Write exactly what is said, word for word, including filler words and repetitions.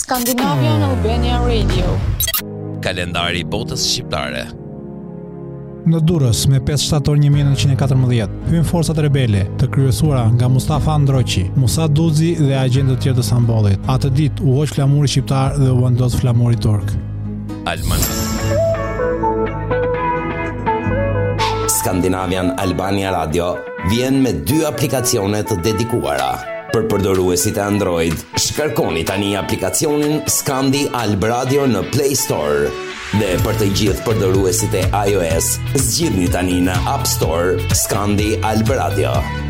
Scandinavian Albania Radio. Kalendari i botës shqiptare. Në Durrës, me pesë shtator një mijë nëntëqind e katërmbëdhjetë, hyn forcat rebele, të kryesuara nga Mustafa Androqi, Musa Duzi dhe agjentët tjerë të Sambollit. Atë ditë u hoq flamuri shqiptar dhe u vendos flamuri turk. Alman. Scandinavian Albania Radio vjen me dy aplikacione të dedikuara. Për përdoruesit e Android, shkarkoni tani aplikacionin Scandi Alb Radio në Play Store. Dhe për të gjithë përdoruesit e iOS, zgjidhni tani në App Store Scandi Alb Radio.